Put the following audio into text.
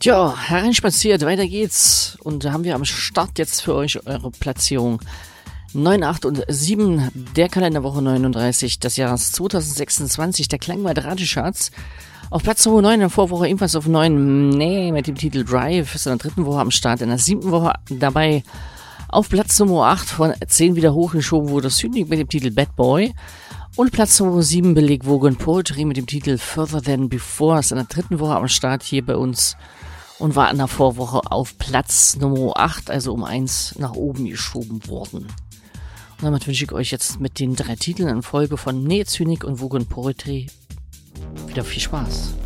Tja, hereinspaziert, weiter geht's. Und da haben wir am Start jetzt für euch eure Platzierung 9, 8 und 7 der Kalenderwoche 39 des Jahres 2026, der Klangwald Radiocharts. Auf Platz Nummer 9 in der Vorwoche ebenfalls auf 9, mit dem Titel Drive, ist in der 3. Woche am Start, in der 7. Woche dabei. Auf Platz Nummer 8 von 10 wieder hochgeschoben wurde Cynic mit dem Titel Bad Boy. Und Platz Nummer 7 belegt Vogue Poetry mit dem Titel Further Than Before, ist in der 3. Woche am Start hier bei uns. Und war in der Vorwoche auf Platz Nummer 8, also um 1 nach oben geschoben worden. Und damit wünsche ich euch jetzt mit den 3 Titeln in Folge von Cynic und Vogue Poetry wieder viel Spaß.